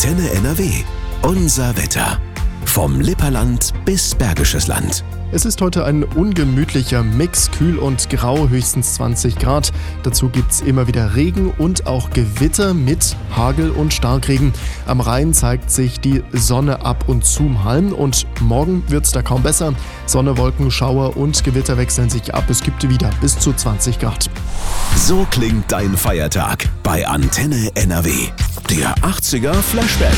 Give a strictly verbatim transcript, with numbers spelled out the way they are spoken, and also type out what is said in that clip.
Antenne N R W. Unser Wetter. Vom Lipperland bis Bergisches Land. Es ist heute ein ungemütlicher Mix, kühl und grau, höchstens zwanzig Grad. Dazu gibt's immer wieder Regen und auch Gewitter mit Hagel und Starkregen. Am Rhein zeigt sich die Sonne ab und zu mal und morgen wird's da kaum besser. Sonne, Wolken, Schauer und Gewitter wechseln sich ab. Es gibt wieder bis zu zwanzig Grad. So klingt dein Feiertag bei Antenne N R W. Der achtziger Flashback.